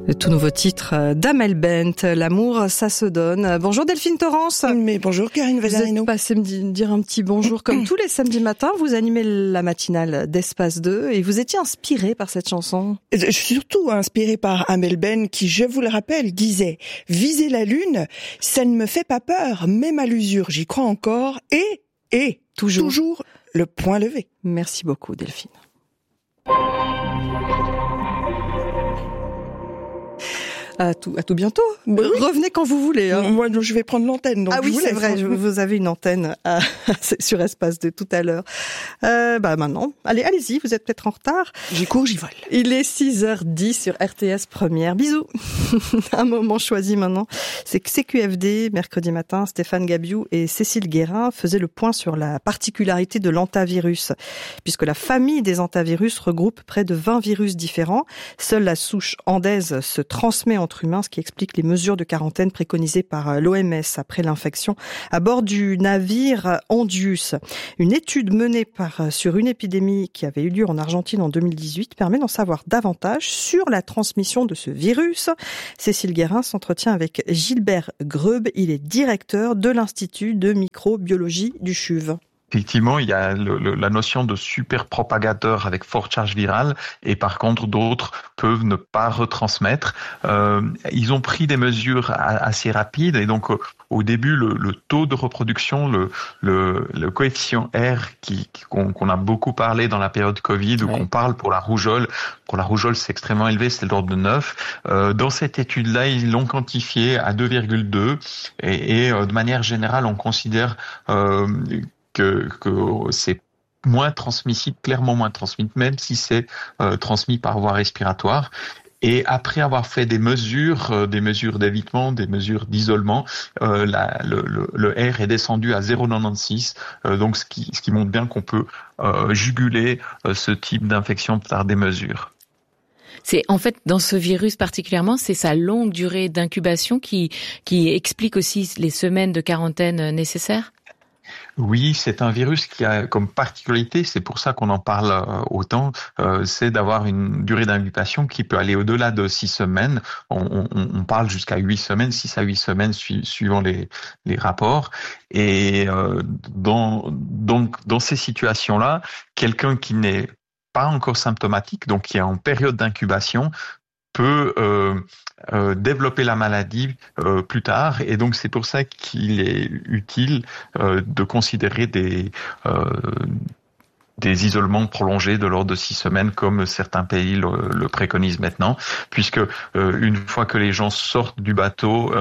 Le tout nouveau titre d'Amel Bent, L'amour, ça se donne. Bonjour Delphine Torrance. Mais bonjour Karine Vazarino. Vous êtes passée me dire un petit bonjour comme tous les samedis matins. Vous animez la matinale d'Espace 2 et vous étiez inspirée par cette chanson. Je suis surtout inspirée par Amel Bent qui, je vous le rappelle, disait « Viser la lune, ça ne me fait pas peur, même à l'usure, j'y crois encore et toujours le point levé ». Merci beaucoup Delphine. À tout bientôt. Oui. Revenez quand vous voulez. Hein. Moi, je vais prendre l'antenne. Donc oui, c'est vrai. Vous avez une antenne sur Espace 2 tout à l'heure. Maintenant, allez-y. Vous êtes peut-être en retard. J'y cours, j'y vole. Il est 6h10 sur RTS Première. Bisous. Un moment choisi maintenant. C'est que CQFD, mercredi matin, Stéphane Gabiou et Cécile Guérin faisaient le point sur la particularité de l'hantavirus. Puisque la famille des hantavirus regroupe près de 20 virus différents. Seule la souche andaise se transmet entre humains, ce qui explique les mesures de quarantaine préconisées par l'OMS après l'infection à bord du navire Hondius. Une étude menée sur une épidémie qui avait eu lieu en Argentine en 2018 permet d'en savoir davantage sur la transmission de ce virus. Cécile Guérin s'entretient avec Gilbert Greub, il est directeur de l'Institut de microbiologie du CHUV. Effectivement, il y a la notion de super propagateur avec forte charge virale et par contre d'autres peuvent ne pas retransmettre. Ils ont pris des mesures assez rapides et donc au début le taux de reproduction, le coefficient R qu'on a beaucoup parlé dans la période Covid ou qu'on parle pour la rougeole. Pour la rougeole, c'est extrêmement élevé, c'est de l'ordre de 9. Dans cette étude-là, ils l'ont quantifié à 2,2 et de manière générale, on considère que c'est moins transmissible, clairement moins transmissible, même si c'est transmis par voie respiratoire. Et après avoir fait des mesures d'évitement, des mesures d'isolement, le R est descendu à 0,96, donc ce qui montre bien qu'on peut juguler ce type d'infection par des mesures. C'est en fait dans ce virus particulièrement, c'est sa longue durée d'incubation qui explique aussi les semaines de quarantaine nécessaires. Oui, c'est un virus qui a comme particularité, c'est pour ça qu'on en parle autant, c'est d'avoir une durée d'incubation qui peut aller au-delà de 6 semaines. On parle jusqu'à 8 semaines, 6 à 8 semaines suivant les rapports. Et dans ces situations-là, quelqu'un qui n'est pas encore symptomatique, donc qui est en période d'incubation, peut développer la maladie plus tard et donc c'est pour ça qu'il est utile de considérer des isolements prolongés de l'ordre de 6 semaines comme certains pays le préconisent maintenant, puisque une fois que les gens sortent du bateau,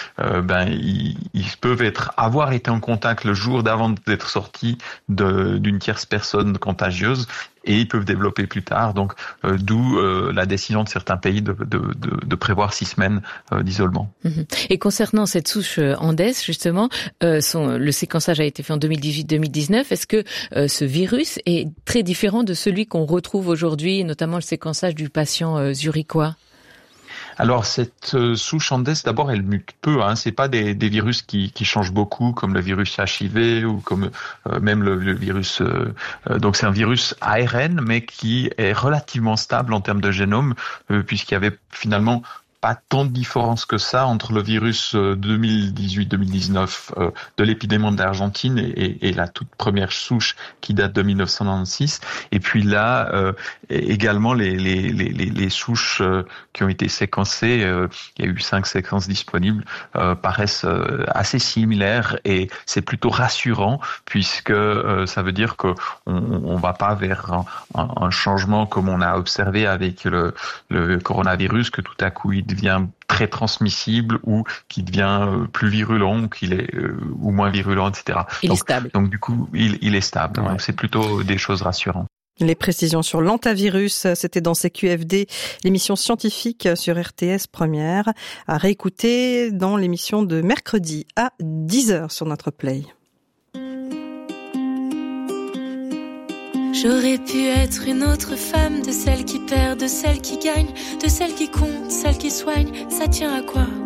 ils peuvent avoir été en contact le jour d'avant d'être sortis d'une tierce personne contagieuse et ils peuvent développer plus tard. Donc, d'où la décision de certains pays de prévoir 6 semaines d'isolement. Et concernant cette souche andaise, justement, le séquençage a été fait en 2018-2019. Est-ce que ce virus est très différent de celui qu'on retrouve aujourd'hui, notamment le séquençage du patient zurichois ? Alors cette souche andaise, d'abord, elle mute peu. C'est pas des virus qui changent beaucoup, comme le virus HIV ou comme même le virus. Donc c'est un virus ARN, mais qui est relativement stable en termes de génome, puisqu'il y avait finalement pas tant de différence que ça entre le virus 2018-2019 de l'épidémie d'Argentine et la toute première souche qui date de 1996. Et puis là, également les souches qui ont été séquencées, il y a eu 5 séquences disponibles, paraissent assez similaires et c'est plutôt rassurant puisque ça veut dire qu'on va pas vers un changement comme on a observé avec le coronavirus, que tout à coup il devient très transmissible ou qui devient plus virulent, ou moins virulent, etc. Il est stable. Donc du coup, il est stable. Ouais. Donc c'est plutôt des choses rassurantes. Les précisions sur l'hantavirus, c'était dans CQFD, l'émission scientifique sur RTS Première, à réécouter dans l'émission de mercredi à 10h sur notre Play. J'aurais pu être une autre femme, de celle qui perd, de celle qui gagne, de celle qui compte, celle qui soigne, ça tient à quoi ?